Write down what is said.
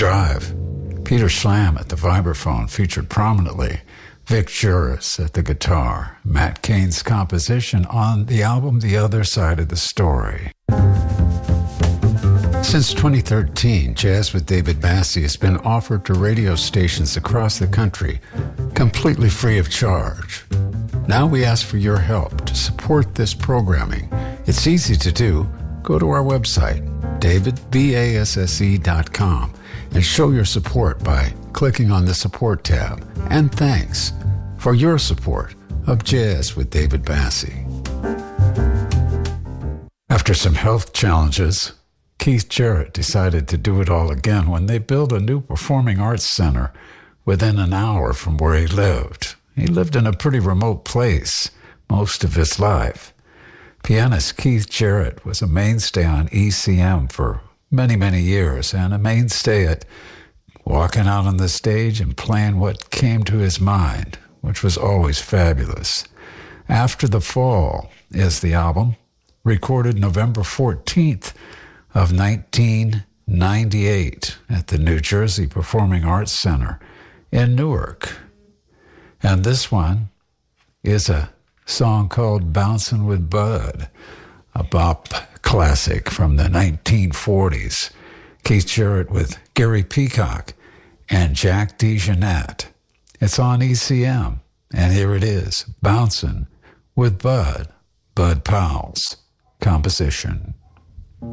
Drive. Peter Schlam at the vibraphone featured prominently. Vic Juris at the guitar. Matt Cain's composition on the album The Other Side of the Story. Since 2013, Jazz with David Bassie has been offered to radio stations across the country, completely free of charge. Now we ask for your help to support this programming. It's easy to do. Go to our website, davidbasse.com, and show your support by clicking on the support tab. And thanks for your support of Jazz with David Bassie. After some health challenges, Keith Jarrett decided to do it all again when they built a new performing arts center within an hour from where he lived. He lived in a pretty remote place most of his life. Pianist Keith Jarrett was a mainstay on ECM for many, many years, and a mainstay at walking out on the stage and playing what came to his mind, which was always fabulous. After the Fall is the album, recorded November 14th of 1998 at the New Jersey Performing Arts Center in Newark. And this one is a song called Bouncin' with Bud, a bop classic from the 1940s. Keith Jarrett with Gary Peacock and Jack DeJohnette. It's on ECM, and here it is, Bouncin' with Bud, Bud Powell's composition.